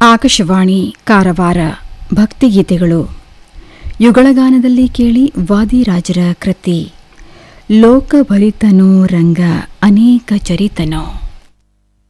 ಆಕಾಶವಾಣಿ ಕಾರವಾರ ಭಕ್ತಿಗೀತೆಗಳು ಯುಗಳಗಾನದಲ್ಲಿ ಕೇಳಿ ವಾದಿರಾಜರ ಕೃತಿ ಲೋಕ ಭರಿತನೋ ರಂಗ ಅನೇಕ ಚರಿತನೋ.